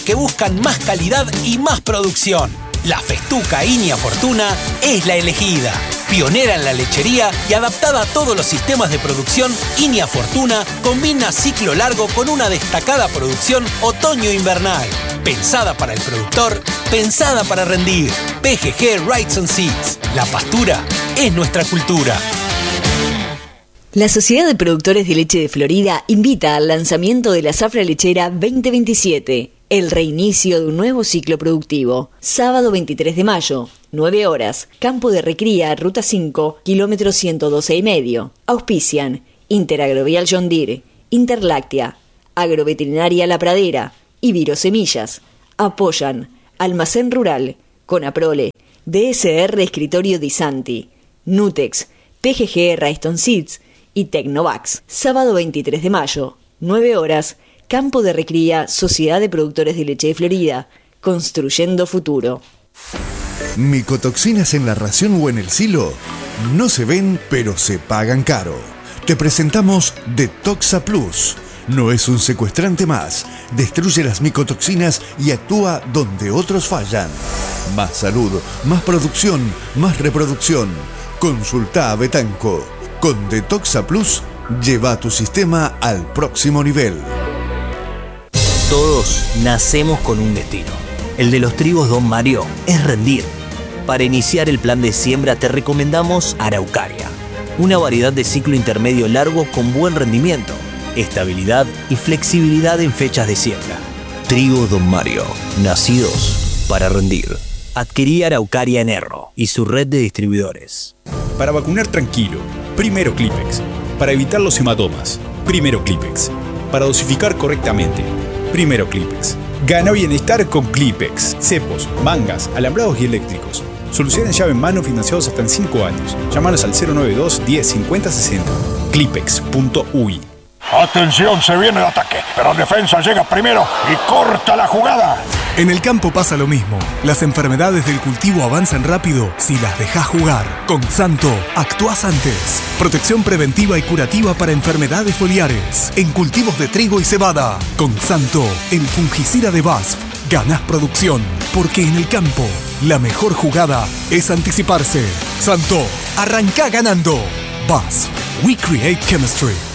que buscan más calidad y más producción. La Festuca Inia Fortuna es la elegida. Pionera en la lechería y adaptada a todos los sistemas de producción, Inia Fortuna combina ciclo largo con una destacada producción otoño-invernal. Pensada para el productor, pensada para rendir. PGG Rights and Seeds. La pastura es nuestra cultura. La Sociedad de Productores de Leche de Florida invita al lanzamiento de la Zafra Lechera 2027, el reinicio de un nuevo ciclo productivo. Sábado 23 de mayo, 9 horas, Campo de Recría, Ruta 5, kilómetro 112,5. Auspician Interagrovial John Deere, Interláctea, Agroveterinaria La Pradera y Virosemillas. Apoyan Almacén Rural, Conaprole, DSR Escritorio Di Santi, Nutex, PGG Raiston Seeds y Tecnovax. Sábado 23 de mayo, 9 horas, Campo de Recría, Sociedad de Productores de Leche de Florida, construyendo futuro. Micotoxinas en la ración o en el silo no se ven, pero se pagan caro. Te presentamos Detoxa Plus. No es un secuestrante más. Destruye las micotoxinas y actúa donde otros fallan. Más salud, más producción, más reproducción. Consulta a Betanco. Con Detoxa Plus, lleva tu sistema al próximo nivel. Todos nacemos con un destino. El de los trigos Don Mario es rendir. Para iniciar el plan de siembra te recomendamos Araucaria, una variedad de ciclo intermedio largo con buen rendimiento, estabilidad y flexibilidad en fechas de siembra. Trigo Don Mario, nacidos para rendir. Adquirí Araucaria en Erro y su red de distribuidores. Para vacunar tranquilo, primero Clipex. Para evitar los hematomas, primero Clipex. Para dosificar correctamente, primero Clipex. Gana bienestar con Clipex. Cepos, mangas, alambrados y eléctricos. Soluciones llave en mano financiados hasta en 5 años. Llámanos al 092 10 50 60. Clipex.uy. Atención, se viene el ataque, pero defensa llega primero y corta la jugada. En el campo pasa lo mismo. Las enfermedades del cultivo avanzan rápido si las dejas jugar. Con Xanto, actuás antes. Protección preventiva y curativa para enfermedades foliares. En cultivos de trigo y cebada. Con Xanto, el fungicida de BASF. Ganás producción, porque en el campo, la mejor jugada es anticiparse. Xanto, arrancá ganando. BASF, we create chemistry.